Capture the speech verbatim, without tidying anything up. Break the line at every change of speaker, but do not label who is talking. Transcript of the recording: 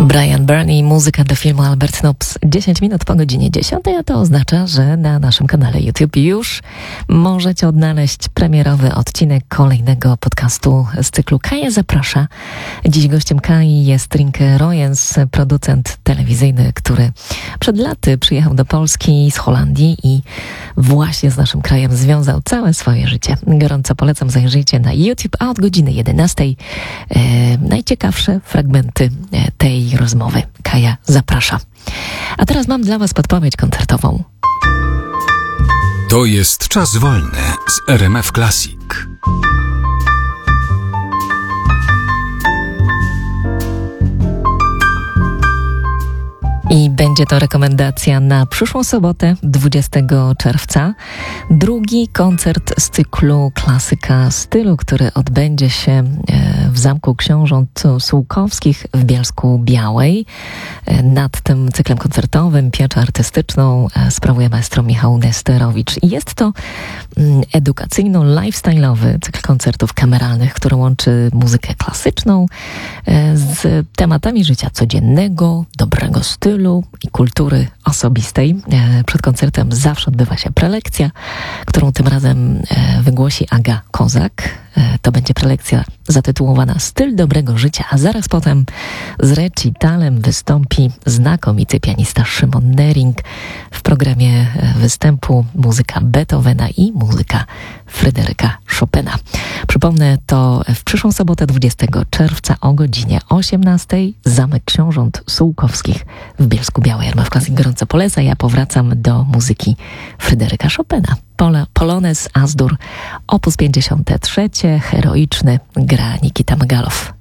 Brian Burney, muzyka do filmu Albert Snops. dziesięć minut po godzinie dziesiątej, a to oznacza, że na naszym kanale YouTube już możecie odnaleźć premierowy odcinek kolejnego podcastu z cyklu Kaja Zaprasza. Dziś gościem Kai jest Rinke Royens, producent telewizyjny, który przed laty przyjechał do Polski z Holandii i właśnie z naszym krajem związał całe swoje życie. Gorąco polecam, zajrzyjcie na YouTube, a od godziny jedenastej e, najciekawsze fragmenty tej rozmowy. Kaja zaprasza. A teraz mam dla Was podpowiedź koncertową.
To jest Czas Wolny z R M F Classic.
I będzie to rekomendacja na przyszłą sobotę, dwudziestego czerwca. Drugi koncert z cyklu Klasyka Stylu, który odbędzie się w Zamku Książąt Sułkowskich w Bielsku-Białej. Nad tym cyklem koncertowym pieczę artystyczną sprawuje maestro Michał Nesterowicz. I jest to edukacyjno-lifestyle'owy cykl koncertów kameralnych, który łączy muzykę klasyczną z tematami życia codziennego, dobrego stylu i kultury osobistej. Przed koncertem zawsze odbywa się prelekcja, którą tym razem wygłosi Aga Kozak. To będzie prelekcja zatytułowana Styl dobrego życia, a zaraz potem z recitalem wystąpi znakomity pianista Szymon Nering. W programie występu muzyka Beethovena i muzyka Fryderyka Chopina. Przypomnę, to w przyszłą sobotę dwudziestego czerwca o godzinie osiemnastej Zamek Książąt Sułkowskich w Bielsku-Białej. R M F Classic gorąco poleca. Ja powracam do muzyki Fryderyka Chopina. Pol- Polonez As-Dur, opus pięćdziesiąte trzecie, heroiczny, gra Nikita Megalow.